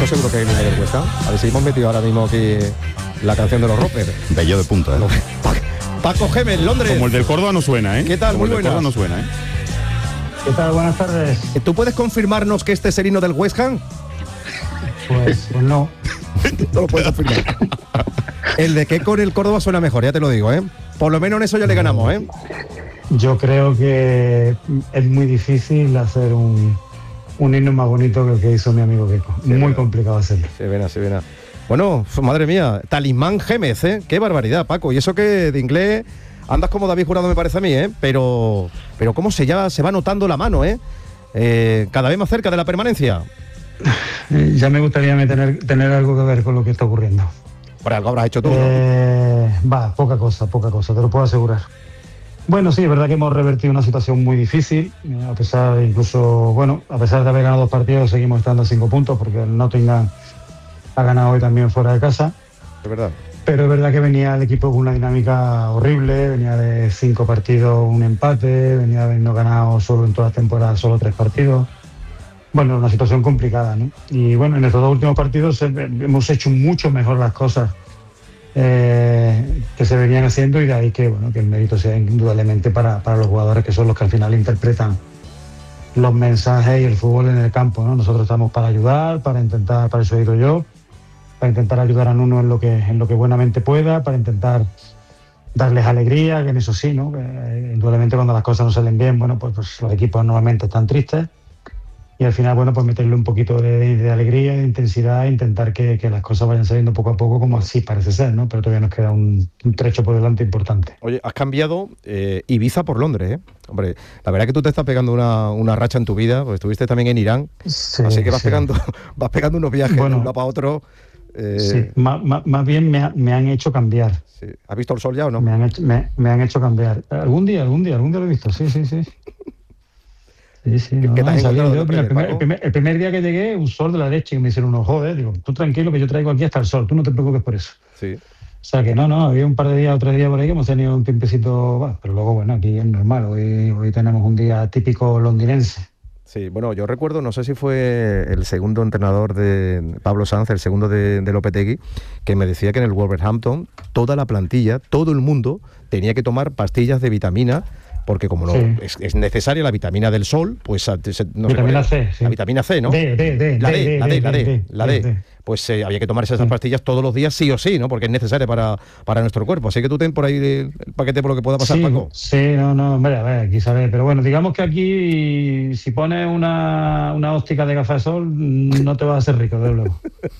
esto seguro que viene del Huesca. A ver si hemos metido ahora mismo aquí la canción de los Roppers. Bello de punta, ¿eh? Paco Gémez, Londres. Como el del Córdoba no suena, ¿eh? ¿Qué tal? Como Muy el del buenas. Córdoba no suena, ¿eh? ¿Qué tal? Buenas tardes. ¿Tú puedes confirmarnos que este es el himno del West Ham? Pues no. No lo puedes confirmar. El de que con el Córdoba suena mejor, ya te lo digo, ¿eh? Por lo menos en eso ya le ganamos, ¿eh? Yo creo que es muy difícil hacer un himno más bonito que el que hizo mi amigo Keco. Sí, Muy verdad. complicado hacerlo. Se ven, se ven. Bueno, madre mía, Talismán Gémez, ¿eh? Qué barbaridad, Paco. Y eso que de inglés andas como David Jurado, me parece a mí, ¿eh? Pero cómo se va notando la mano, ¿eh? Cada vez más cerca de la permanencia. Ya me gustaría tener algo que ver con lo que está ocurriendo. Por algo habrás hecho tú, ¿no? Poca cosa, te lo puedo asegurar. Bueno, sí, es verdad que hemos revertido una situación muy difícil, a pesar de haber ganado 2 partidos, seguimos estando a 5 puntos, porque el Nottingham ha ganado hoy también fuera de casa. Es verdad. Pero es verdad que venía el equipo con una dinámica horrible, venía de 5 partidos, un empate, venía de habernos ganado solo en toda la temporada, solo 3 partidos. Bueno, una situación complicada, ¿no? Y bueno, en estos 2 últimos partidos hemos hecho mucho mejor las cosas que se venían haciendo, y de ahí que el mérito sea indudablemente para los jugadores, que son los que al final interpretan los mensajes y el fútbol en el campo, ¿no? Nosotros estamos para ayudar, para eso he ido yo, para intentar ayudar a Nuno en lo que buenamente pueda, para intentar darles alegría, que en eso sí, ¿no? Indudablemente cuando las cosas no salen bien, pues los equipos normalmente están tristes. Y al final, pues meterle un poquito de alegría, de intensidad, e intentar que las cosas vayan saliendo poco a poco, como así parece ser, ¿no? Pero todavía nos queda un trecho por delante importante. Oye, has cambiado Ibiza por Londres, ¿eh? Hombre, la verdad es que tú te estás pegando una racha en tu vida, pues estuviste también en Irán, Sí, así que vas sí. pegando unos viajes de un lado para otro. Sí, más bien me han hecho cambiar. Sí. ¿Has visto el sol ya o no? Me han hecho cambiar. Algún día lo he visto, sí. Sí, ¿Qué te has encontrado el Paco? primer día que llegué, un sol de la leche, y me hicieron unos joder. Digo, tú tranquilo, que yo traigo aquí hasta el sol, tú no te preocupes por eso. Sí. O sea que no, había un par de días o 3 días por ahí que hemos tenido un tiempecito, pero luego, aquí es normal, hoy tenemos un día típico londinense. Sí, bueno, yo recuerdo, no sé si fue el segundo entrenador de Pablo Sanz, el segundo de Lopetegui, que me decía que en el Wolverhampton toda la plantilla, todo el mundo tenía que tomar pastillas de vitamina, porque como es necesaria la vitamina del sol, pues vitamina C, sí. La vitamina C, ¿no? La D. Pues había que tomarse esas pastillas todos los días, sí o sí, ¿no? Porque es necesaria para nuestro cuerpo. Así que tú ten por ahí el paquete por lo que pueda pasar, Paco. Sí, no, hombre, a ver, aquí sabes. Pero bueno, digamos que aquí, si pones una óptica de gafas de sol, no te vas a hacer rico, desde luego.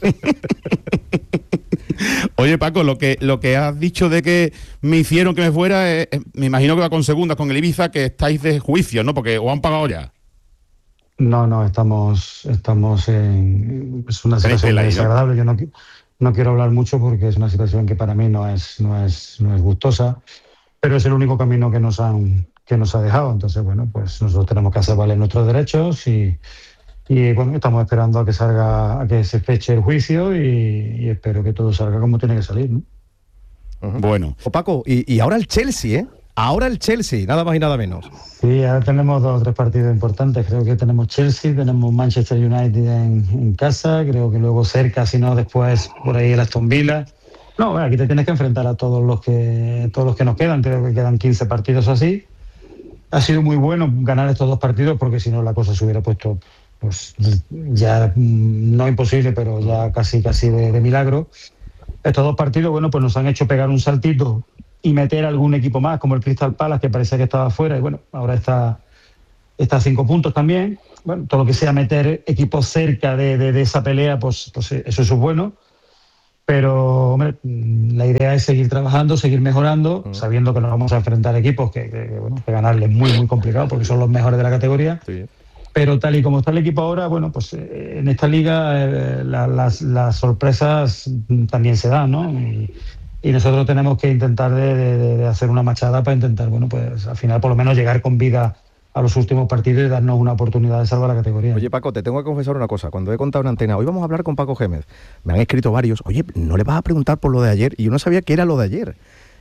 Oye, Paco, lo que has dicho de que me hicieron que me fuera, me imagino que va con segundas con el Ibiza, que estáis de juicio, ¿no? Porque os han pagado ya. No, estamos en... Es una situación desagradable. Yo no quiero hablar mucho porque es una situación que para mí no es gustosa, pero es el único camino que nos ha dejado. Entonces, pues nosotros tenemos que hacer valer nuestros derechos y estamos esperando a que se feche el juicio y espero que todo salga como tiene que salir, ¿no? Uh-huh. Bueno. Paco, y ahora el Chelsea, ¿eh? Ahora el Chelsea, nada más y nada menos. Sí, ahora tenemos 2 o 3 partidos importantes. Creo que tenemos Chelsea, tenemos Manchester United en casa, creo que luego cerca, si no después por ahí el Aston Villa. No, aquí te tienes que enfrentar a todos los que nos quedan. Creo que quedan 15 partidos así. Ha sido muy bueno ganar estos 2 partidos, porque si no la cosa se hubiera puesto, pues ya no imposible, pero ya casi de milagro. Estos 2 partidos, pues nos han hecho pegar un saltito y meter algún equipo más, como el Crystal Palace, que parecía que estaba fuera, y ahora está a 5 puntos también. Todo lo que sea meter equipos cerca de esa pelea, pues eso es bueno. Pero, hombre, la idea es seguir trabajando, seguir mejorando, sabiendo que nos vamos a enfrentar a equipos que ganarles es muy, muy complicado, porque son los mejores de la categoría. Sí. Pero tal y como está el equipo ahora, pues en esta liga las sorpresas también se dan, ¿no? Y nosotros tenemos que intentar de hacer una machada para intentar, pues al final por lo menos llegar con vida a los últimos partidos y darnos una oportunidad de salvar la categoría. Oye, Paco, te tengo que confesar una cosa. Cuando he contado en antena, hoy vamos a hablar con Paco Gémez, me han escrito varios, oye, ¿no le vas a preguntar por lo de ayer? Y yo no sabía qué era lo de ayer.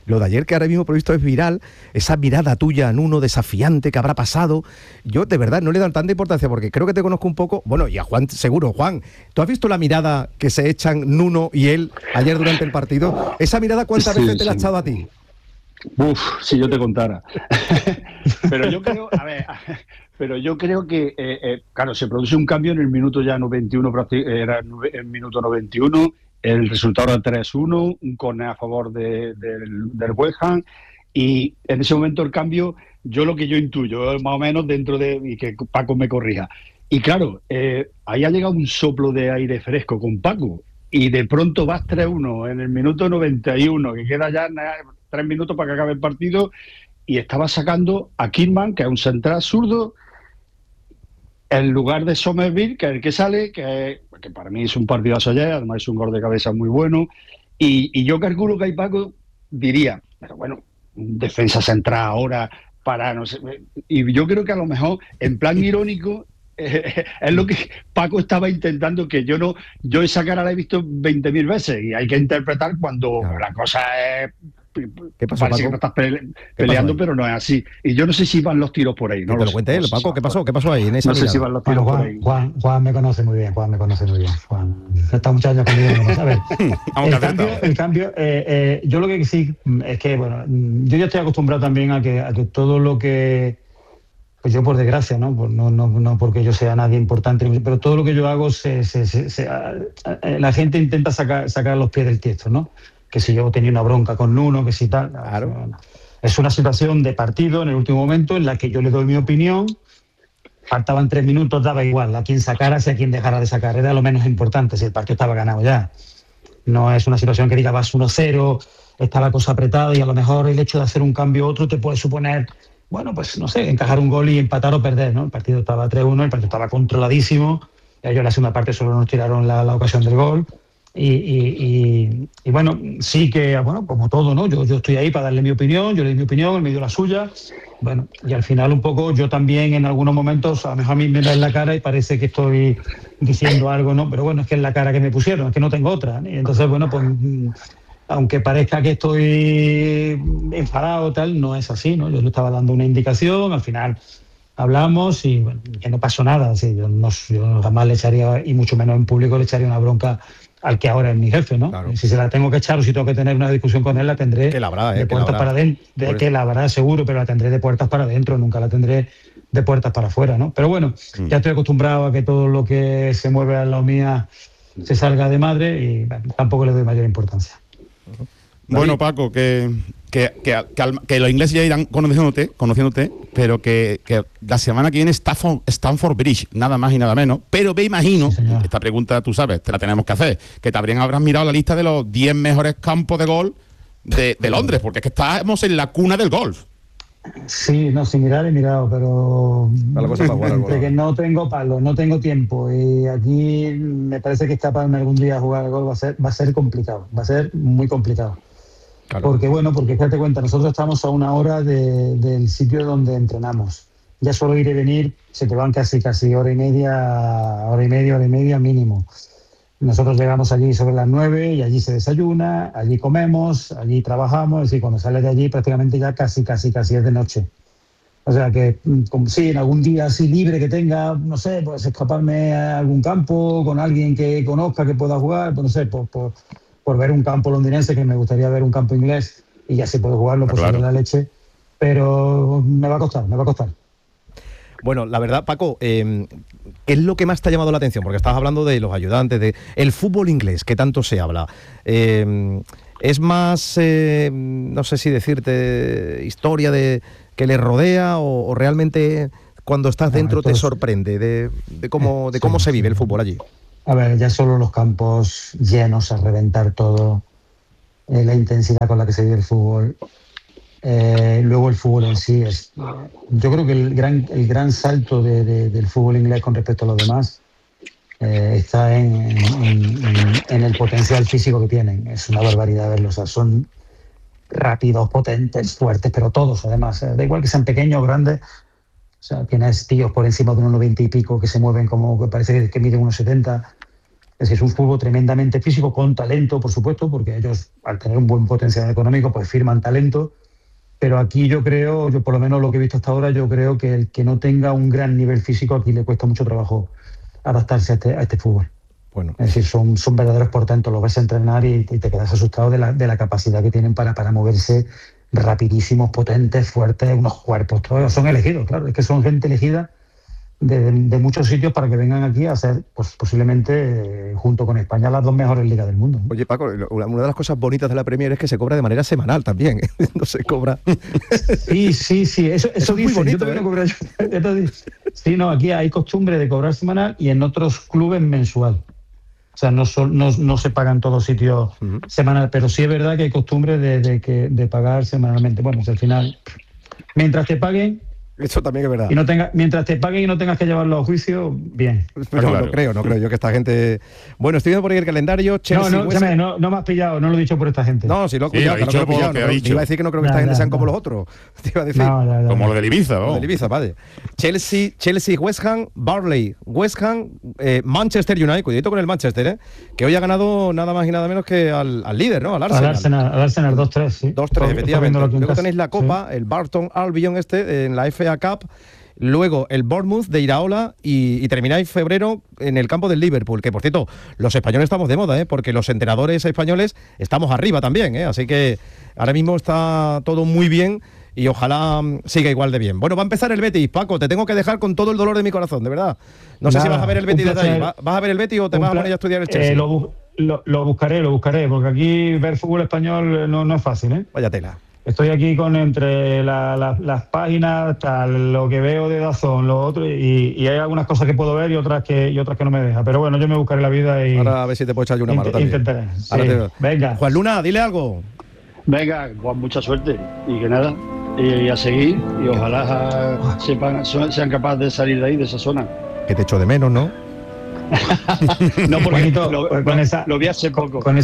lo de ayer, que ahora mismo por visto es viral, esa mirada tuya, Nuno, desafiante, que habrá pasado, yo de verdad no le dan tanta importancia porque creo que te conozco un poco, bueno, y a Juan seguro. Juan, ¿tú has visto la mirada que se echan Nuno y él ayer durante el partido? ¿Esa mirada cuántas veces te la ha echado a ti? Uf, si yo te contara. Pero yo creo, pero yo creo que, claro, se produce un cambio en el minuto ya 91, era el minuto 91, el resultado era 3-1, un córner a favor del West Ham, y en ese momento el cambio, yo lo que yo intuyo, más o menos dentro de, y que Paco me corrija. Y claro, ahí ha llegado un soplo de aire fresco con Paco, y de pronto vas 3-1 en el minuto 91, que queda ya 3 minutos para que acabe el partido, y estaba sacando a Kidman, que es un central zurdo, en lugar de Somerville, que es el que sale, que para mí es un partidazo ayer, además es un gol de cabeza muy bueno, y yo calculo que ahí Paco diría, pero bueno, defensa central ahora para no sé, y yo creo que a lo mejor en plan irónico es lo que Paco estaba intentando, que yo esa cara la he visto 20.000 veces y hay que interpretar cuando la cosa es... ¿Qué pasó, parece Paco? que no estás peleando, pero no es así. Y yo no sé si van los tiros por ahí. No te lo cuente él, Paco, ¿qué pasó? ¿Qué pasó ahí en esa No sé si van los tiros por ahí. Juan me conoce muy bien, Juan está muchos años conmigo. A ver, el cambio, yo lo que sí es que, bueno, yo ya estoy acostumbrado también a que todo lo que... Pues yo, por desgracia, ¿no? No porque yo sea nadie importante, pero todo lo que yo hago, la gente intenta sacar los pies del tiesto, ¿no? Que si yo tenía una bronca con Nuno, que si tal. Claro. Es una situación de partido en el último momento en la que yo le doy mi opinión. Faltaban 3 minutos, daba igual a quién sacara, si a quién dejara de sacar. Era lo menos importante, si el partido estaba ganado ya. No es una situación que diga vas 1-0, está la cosa apretada y a lo mejor el hecho de hacer un cambio u otro te puede suponer, bueno, pues no sé, encajar un gol y empatar o perder, ¿no? El partido estaba 3-1, el partido estaba controladísimo. Ellos en la segunda parte solo nos tiraron la ocasión del gol. Y bueno, sí que, bueno, como todo, ¿no? Yo estoy ahí para darle mi opinión, yo le di mi opinión, él me dio la suya. Bueno, y al final un poco yo también en algunos momentos, a lo mejor a mí me da en la cara y parece que estoy diciendo algo, ¿no? Pero bueno, es que es la cara que me pusieron, es que no tengo otra. Y entonces, bueno, pues aunque parezca que estoy enfadado tal, no es así, ¿no? Yo le estaba dando una indicación, al final hablamos y bueno, que no pasó nada. Sí, yo jamás le echaría, y mucho menos en público, le echaría una bronca al que ahora es mi jefe, ¿no? Claro. Si se la tengo que echar o si tengo que tener una discusión con él, la tendré de puertas para adentro, que la habrá seguro, pero la tendré de puertas para adentro, nunca la tendré de puertas para afuera, ¿no? Pero bueno, ya estoy acostumbrado a que todo lo que se mueve al lado mía se salga de madre y bueno, tampoco le doy mayor importancia. Bueno, Paco, que los ingleses ya irán conociéndote, pero que la semana que viene Stamford Bridge, nada más y nada menos. Pero me imagino, esta pregunta tú sabes, te la tenemos que hacer, que también habrás mirado la lista de los 10 mejores campos de golf de Londres, porque es que estamos en la cuna del golf. Sí, no, sin mirar he mirado, pero entre que no tengo palo, no tengo tiempo y aquí me parece que escaparme algún día a jugar al golf va a ser complicado, va a ser muy complicado. Claro. Porque date cuenta, nosotros estamos a 1 hora del sitio donde entrenamos. Ya solo ir y venir se te van casi hora y media mínimo. Nosotros llegamos allí sobre las 9 y allí se desayuna, allí comemos, allí trabajamos, es decir, cuando sales de allí prácticamente ya casi es de noche. O sea que, como si en algún día así libre que tenga, no sé, pues escaparme a algún campo con alguien que conozca, que pueda jugar, pues no sé, por ver un campo londinense, que me gustaría ver un campo inglés y ya si puedo jugarlo, pues claro, la leche, pero me va a costar. Bueno, la verdad, Paco, ¿qué es lo que más te ha llamado la atención? Porque estabas hablando de los ayudantes, de el fútbol inglés, que tanto se habla. ¿Es más, no sé si decirte, historia de que le rodea o realmente cuando estás dentro te sorprende de cómo se vive el fútbol allí? A ver, ya solo los campos llenos a reventar todo, la intensidad con la que se vive el fútbol. Luego el fútbol en sí yo creo que el gran salto del fútbol inglés con respecto a los demás está en el potencial físico que tienen. Es una barbaridad verlos. O sea, son rápidos, potentes, fuertes, pero todos además. Da igual que sean pequeños o grandes. O sea, tienes tíos por encima de 1,90 y pico que se mueven como que parece que miden 1,70. Es un fútbol tremendamente físico, con talento, por supuesto, porque ellos, al tener un buen potencial económico, pues firman talento. Pero aquí yo por lo menos lo que he visto hasta ahora, yo creo que el que no tenga un gran nivel físico, aquí le cuesta mucho trabajo adaptarse a este fútbol. Bueno. Es decir, son verdaderos portentos, los ves entrenar y te quedas asustado de la capacidad que tienen para moverse rapidísimos, potentes, fuertes, unos cuerpos, todos son elegidos, claro, es que son gente elegida de muchos sitios para que vengan aquí a hacer, pues posiblemente, junto con España, las 2 mejores ligas del mundo. Oye, Paco, una de las cosas bonitas de la Premier es que se cobra de manera semanal también, no se cobra. Sí, eso es muy bonito, yo cobrar. Sí, no, aquí hay costumbre de cobrar semanal y en otros clubes mensual. O sea, no se paga en todos sitios semanal, pero sí es verdad que hay costumbre de pagar semanalmente. Bueno, pues al final, mientras te paguen, eso también es verdad. Mientras te paguen y no tengas que llevarlo a juicio, bien. Pero claro. No creo yo que esta gente... Bueno, estoy viendo por ahí el calendario, Chelsea... No me has pillado, no lo he dicho por esta gente. No, sí lo he pillado, lo he pillado. Iba a decir que no creo que esta gente sean como los otros. Te iba a decir. Como lo del Ibiza, ¿no? Lo del Ibiza, vale. Chelsea, West Ham, Burnley, West Ham, Manchester United, cuidadito con el Manchester, que hoy ha ganado nada más y nada menos que al líder, ¿no? Al Arsenal. Al Arsenal 2-3, sí. 2-3, efectivamente. Luego tenéis la Copa, el Barton Albion en la FA Cup. Luego el Bournemouth de Iraola y termináis febrero en el campo del Liverpool, que por cierto, los españoles estamos de moda, porque los entrenadores españoles estamos arriba también, así que ahora mismo está todo muy bien y ojalá siga igual de bien. Bueno, va a empezar el Betis, Paco, te tengo que dejar con todo el dolor de mi corazón, de verdad. No sé si vas a ver el Betis desde ahí. ¿Vas a ver el Betis o te vas a poner a estudiar el Chelsea? Lo buscaré, porque aquí ver fútbol español no es fácil, Vaya tela. Estoy aquí entre las páginas, lo que veo de DAZN, lo otro, y hay algunas cosas que puedo ver y otras que no me deja. Pero bueno, yo me buscaré la vida y... Ahora a ver si te puedo echar yo una mano también. Intentaré. Sí. Venga. Juan Luna, dile algo. Venga, Juan, mucha suerte. Y que nada, y a seguir, y ojalá sean capaces de salir de ahí, de esa zona. Que te echo de menos, ¿no? No, porque Juanito, lo vi hace poco. Con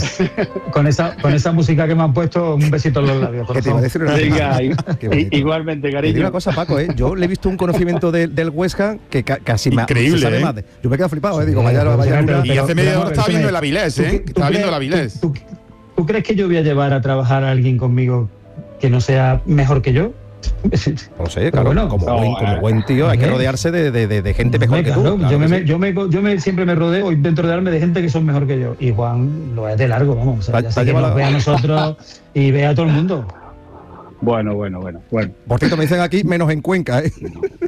esa música que me han puesto, un besito en los labios. ¿Qué te iba a decir? Venga, igualmente, cariño. Y una cosa, Paco, yo le he visto un conocimiento del Huesca que casi increíble, sabe más. Yo me he quedado flipado, digo, vaya. Y hace media hora estaba viendo el Avilés, Estaba viendo el Avilés. ¿Tú crees que yo voy a llevar a trabajar a alguien conmigo que no sea mejor que yo? No sé, claro, bueno, como buen tío hay que rodearse de gente mejor que tú. Claro, yo siempre me rodeo, intento rodearme de gente que son mejor que yo. Y Juan lo es de largo, vamos. O sea, ya sé que nos ve a nosotros y ve a todo el mundo. Bueno. Por cierto, me dicen aquí, menos en Cuenca, Es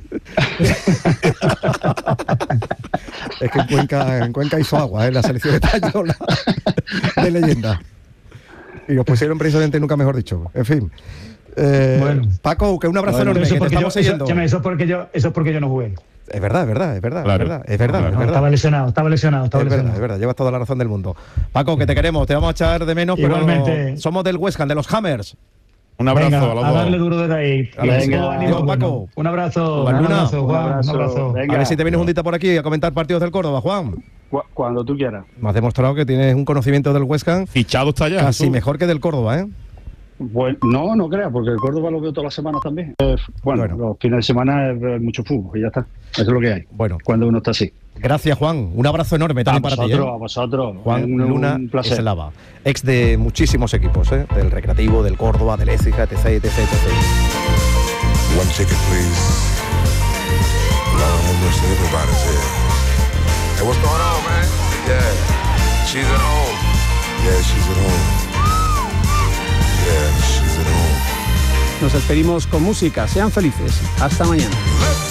que en Cuenca hizo agua, la selección española de leyenda. Y os pusieron precisamente nunca mejor dicho. En fin. Bueno. Paco, que un abrazo enorme, que te estamos siguiendo. Eso es porque yo no jugué. Es verdad. Estaba lesionado. Es verdad, llevas toda la razón del mundo. Paco, que te queremos, te vamos a echar de menos, igualmente, pero somos del West Ham, de los Hammers. Un abrazo. Venga, a los dos. A darle duro desde ahí. Venga, Paco. Un abrazo. Juan Luna. Un abrazo. A ver si te vienes un día por aquí a comentar partidos del Córdoba, Juan. Cuando tú quieras. Me has demostrado que tienes un conocimiento del West Ham. Fichado está ya. Casi mejor que del Córdoba, Bueno, no creas, porque el Córdoba lo veo todas las semanas también. Bueno, los fines de semana es mucho fútbol y ya está. Eso es lo que hay. Bueno, cuando uno está así. Gracias, Juan. Un abrazo enorme también para ti. A vosotros. Juan Luna Eslava, ex de muchísimos equipos, del Recreativo, del Córdoba, del Écija, etc. One ticket, please. Lord have mercy, everybody's here. Hey, what's going on, man? Yeah, she's at home. Yeah, she's at home. Nos despedimos con música. Sean felices. Hasta mañana.